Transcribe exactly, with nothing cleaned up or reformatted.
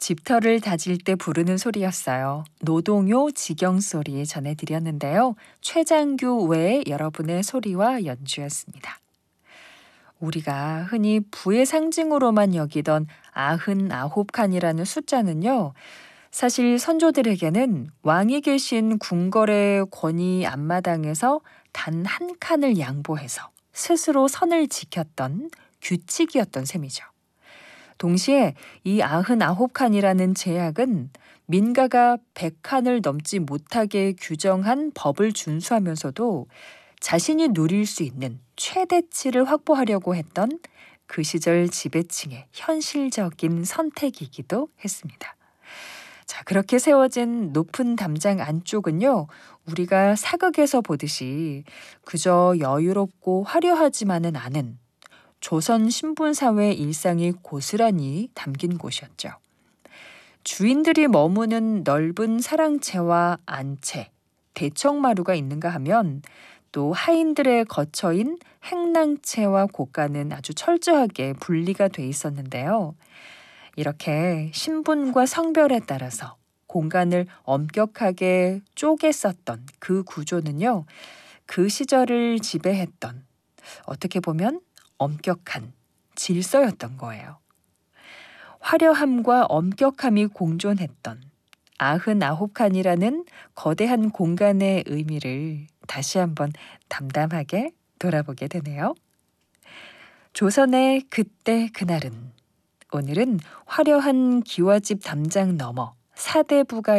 집터를 다질 때 부르는 소리였어요. 노동요 지경소리 전해드렸는데요. 최장규 외에 여러분의 소리와 연주였습니다. 우리가 흔히 부의 상징으로만 여기던 아흔아홉 칸이라는 숫자는요. 사실 선조들에게는 왕이 계신 궁궐의 권위 앞마당에서 단 한 칸을 양보해서 스스로 선을 지켰던 규칙이었던 셈이죠. 동시에 이 아흔아홉 칸이라는 제약은 민가가 백 칸을 넘지 못하게 규정한 법을 준수하면서도 자신이 누릴 수 있는 최대치를 확보하려고 했던 그 시절 지배층의 현실적인 선택이기도 했습니다. 자, 그렇게 세워진 높은 담장 안쪽은요, 우리가 사극에서 보듯이 그저 여유롭고 화려하지만은 않은 조선 신분사회 일상이 고스란히 담긴 곳이었죠. 주인들이 머무는 넓은 사랑채와 안채, 대청마루가 있는가 하면 또 하인들의 거처인 행랑채와 고가는 아주 철저하게 분리가 돼 있었는데요. 이렇게 신분과 성별에 따라서 공간을 엄격하게 쪼개 썼던 그 구조는요, 그 시절을 지배했던, 어떻게 보면 엄격한 질서였던 거예요. 화려함과 엄격함이 공존했던 아흔아홉 칸이라는 거대한 공간의 의미를 다시 한번 담담하게 돌아보게 되네요. 조선의 그때 그날은, 오늘은 화려한 기와집 담장 너머 사대부가